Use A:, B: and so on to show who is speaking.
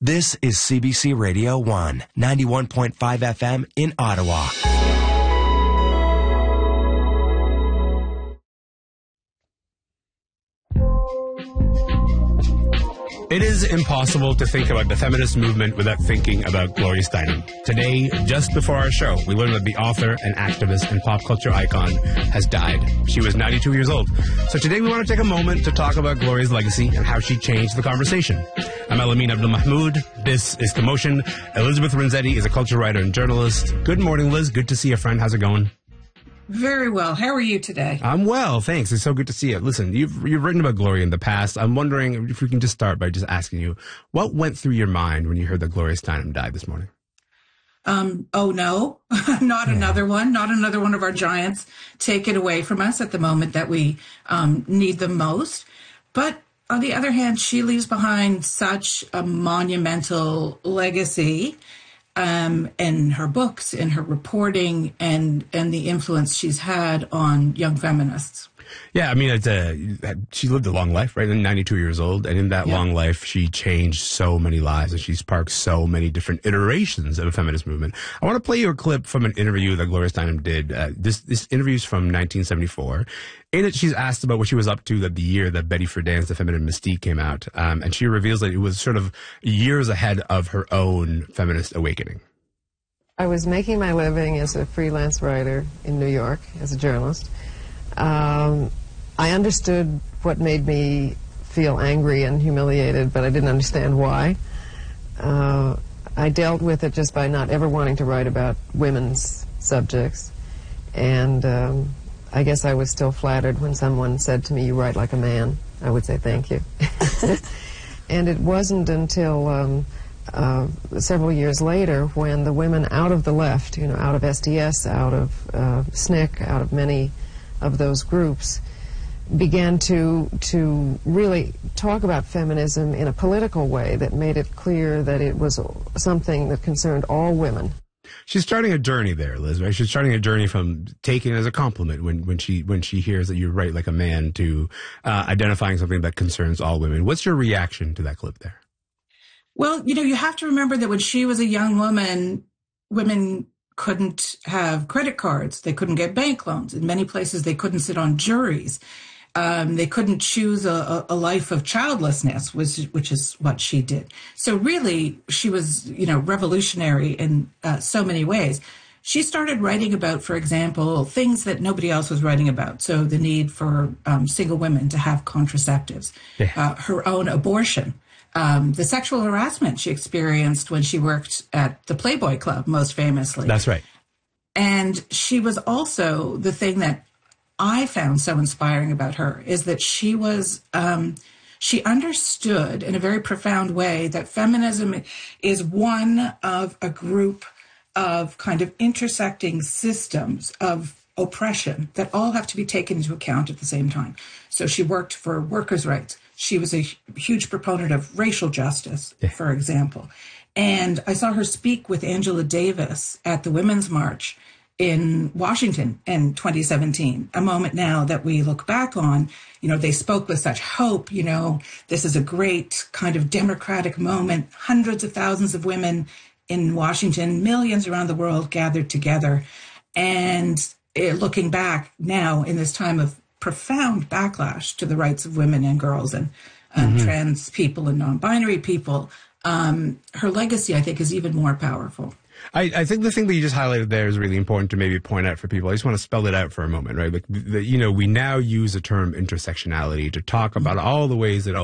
A: This is CBC Radio 1, 91.5 FM in Ottawa.
B: It is impossible to think about the feminist movement without thinking about Gloria Steinem. Today, just before our show, we learned that the author and activist and pop culture icon has died. She was 92 years old. So today we want to take a moment to talk about Gloria's legacy and how she changed the conversation. I'm Elamin Abdul-Mahmoud. This is Commotion. Elizabeth Renzetti is a culture writer and journalist. Good morning, Liz. Good to see you, friend. How's it going?
C: Very well. How are you today?
B: I'm well, thanks. It's so good to see you. Listen, you've written about Gloria in the past. I'm wondering if we can just start by just asking you, what went through your mind when you heard that Gloria Steinem died this morning?
C: Oh no, not another one. Not another one of our giants taken away from us at the moment that we need them most. But on the other hand, she leaves behind such a monumental legacy. In her books, in her reporting, and the influence she's had on young feminists.
B: Yeah, I mean, she lived a long life, right? 92 years old, and in that long life, she changed so many lives, and she sparked so many different iterations of a feminist movement. I want to play you a clip from an interview that Gloria Steinem did. This interview is from 1974. In it, she's asked about what she was up to the year that Betty Friedan's The Feminine Mystique came out, and she reveals that it was sort of years ahead of her own feminist awakening.
D: I was making my living as a freelance writer in New York, as a journalist. I understood what made me feel angry and humiliated, but I didn't understand why. I dealt with it just by not ever wanting to write about women's subjects, and I guess I was still flattered when someone said to me, "You write like a man." I would say, "Thank you." And it wasn't until several years later when the women out of the left, out of SDS, out of SNCC, out of many of those groups, began to really talk about feminism in a political way that made it clear that it was something that concerned all women.
B: She's starting a journey there, Liz, right? She's starting a journey from taking it as a compliment when she hears that you write like a man to identifying something that concerns all women. What's your reaction to that clip there?
C: Well, you have to remember that when she was a young woman, women couldn't have credit cards. They couldn't get bank loans. In many places, they couldn't sit on juries. They couldn't choose a life of childlessness, which is what she did. So really, she was, revolutionary in so many ways. She started writing about, for example, things that nobody else was writing about. So the need for single women to have contraceptives, her own abortion, the sexual harassment she experienced when she worked at the Playboy Club, most famously.
B: That's right.
C: And she was also, the thing that I found so inspiring about her is that she was, she understood in a very profound way that feminism is one of a group of kind of intersecting systems of oppression that all have to be taken into account at the same time. So she worked for workers' rights. She was a huge proponent of racial justice, for example. And I saw her speak with Angela Davis at the Women's March in Washington in 2017, a moment now that we look back on. They spoke with such hope. This is a great kind of democratic moment. Hundreds of thousands of women in Washington, millions around the world gathered together. And looking back now in this time of profound backlash to the rights of women and girls and trans people and non-binary people, her legacy, I think, is even more powerful.
B: I think the thing that you just highlighted there is really important to maybe point out for people. I just want to spell it out for a moment, right? Like, we now use the term intersectionality to talk about all the ways that